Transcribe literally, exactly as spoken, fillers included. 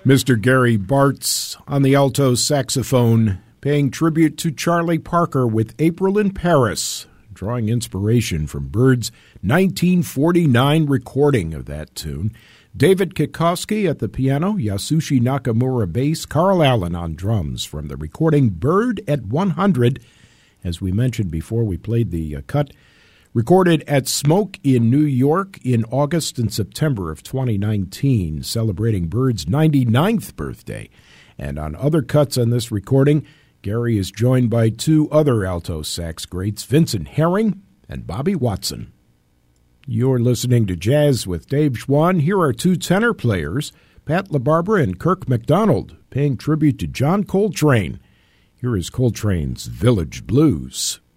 Mister Gary Bartz on the alto saxophone, paying tribute to Charlie Parker with April in Paris, drawing inspiration from Bird's nineteen forty-nine recording of that tune. David Kikoski at the piano, Yasushi Nakamura bass, Carl Allen on drums from the recording Bird at one hundred. As we mentioned before, we played the uh, cut recorded at Smoke in New York in August and September of twenty nineteen, celebrating Bird's ninety-ninth birthday. And on other cuts on this recording, Gary is joined by two other alto sax greats, Vincent Herring and Bobby Watson. You're listening to Jazz with Dave Schwann. Here are two tenor players, Pat LaBarbera and Kirk MacDonald, paying tribute to John Coltrane. Here is Coltrane's Village Blues.